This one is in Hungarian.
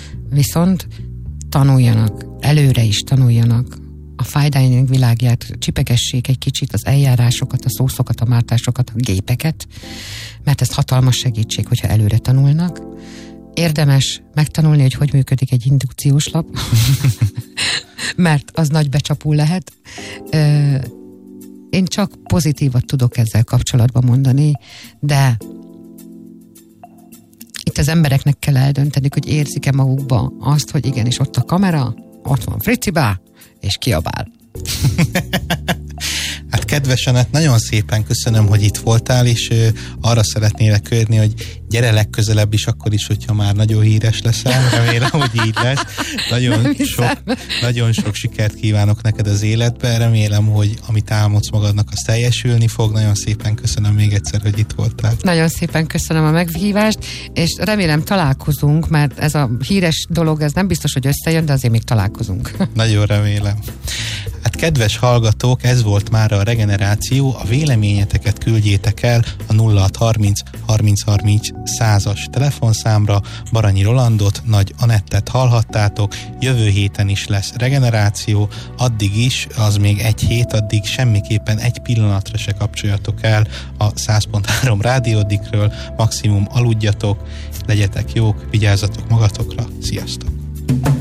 Viszont tanuljanak, előre is tanuljanak a fájdányok világját, csipegessék egy kicsit az eljárásokat, a szószokat, a mártásokat, a gépeket, mert ez hatalmas segítség, hogyha előre tanulnak. Érdemes megtanulni, hogy működik egy indukciós lap, mert az nagy becsapó lehet. Én csak pozitívat tudok ezzel kapcsolatban mondani, de itt az embereknek kell eldönteni, hogy érzik-e magukba azt, hogy igenis ott a kamera, ott van Fricibá, és kiabál. Hát kedves Anett, nagyon szépen köszönöm, hogy itt voltál, és arra szeretnélek kérni, hogy gyere legközelebb is, akkor is, hogyha már nagyon híres leszel. Remélem, hogy így lesz. Nagyon sok sikert kívánok neked az életben. Remélem, hogy amit álmodsz magadnak, az teljesülni fog. Nagyon szépen köszönöm még egyszer, hogy itt voltál. Nagyon szépen köszönöm a meghívást, és remélem találkozunk, mert ez a híres dolog, ez nem biztos, hogy összejön, de azért még találkozunk. Nagyon remélem. Hát kedves hallgatók, ez volt már a Regeneráció. A véleményeteket küldjétek el a 0630 30 30 100-as telefonszámra. Baranyi Rolandot, Nagy Anettet hallhattátok. Jövő héten is lesz Regeneráció. Addig is, az még egy hét, addig semmiképpen egy pillanatra se kapcsoljatok el a 100.3 rádiódikről. Maximum aludjatok, legyetek jók, vigyázzatok magatokra. Sziasztok!